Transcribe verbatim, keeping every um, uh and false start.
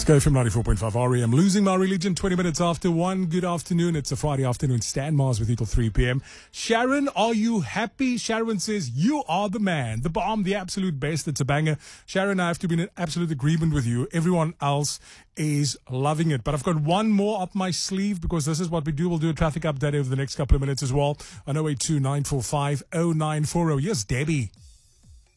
Sky F M ninety-four point five R E M. Losing my religion, twenty minutes after one. Good afternoon. It's a Friday afternoon. Stan Mars with you till three p.m. Sharon, are you happy? Sharon says, you are the man, the bomb, the absolute best. It's a banger. Sharon, I have to be in absolute agreement with you. Everyone else is loving it. But I've got one more up my sleeve because this is what we do. We'll do a traffic update over the next couple of minutes as well. On oh eight two, nine four five, oh nine four oh. Yes, Debbie.